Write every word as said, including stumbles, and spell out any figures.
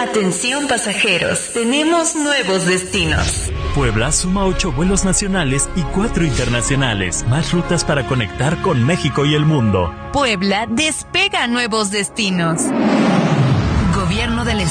Atención pasajeros, tenemos nuevos destinos. Puebla suma ocho vuelos nacionales y cuatro internacionales, más rutas para conectar con México y el mundo. Puebla despega a nuevos destinos. Gobierno del